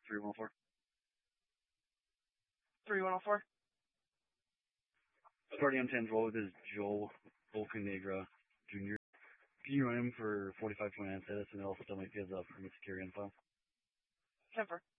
3104. 3104. Party on 10's roll with is Joel Volcanegra Jr. Can you run him for 45.9 status and also tell me if he has a permit security info? 10-4.